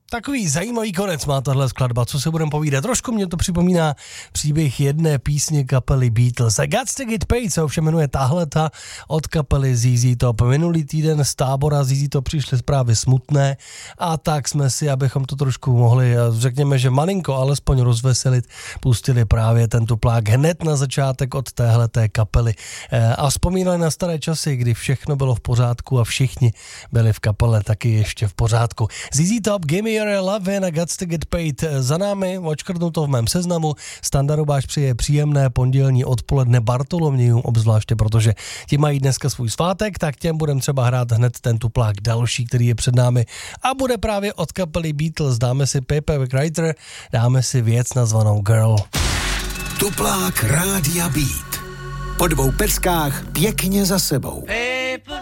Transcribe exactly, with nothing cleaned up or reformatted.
Takový zajímavý konec má tahle skladba, co se budeme povídat. Trošku mě to připomíná příběh jedné písně kapely Beatles. I Got to Get Paid se ovšem jmenuje tahleta od kapely Z Z Top. Minulý týden z tábora Z Z Top přišly zprávy smutné a tak jsme si, abychom to trošku mohli, řekněme, že malinko alespoň rozveselit, pustili právě tento plák hned na začátek od téhleté kapely. A vzpomínali na staré časy, kdy všechno bylo v pořádku a všichni byli v kapele taky ještě v pořádku. Z Z Top, Give Me Your Love and I Got to Get Paid za námi, očkrtnu to v mém seznamu. Standa Rubáš přeje příjemné pondělní odpoledne Bartolomějům, obzvláště protože ti mají dneska svůj svátek, tak těm budeme třeba hrát hned ten tuplák další, který je před námi a bude právě od kapely Beatles. Dáme si Paperback Writer, dáme si věc nazvanou Girl. Tuplák Rádia Beat. Po dvou peckách pěkně za sebou. Paper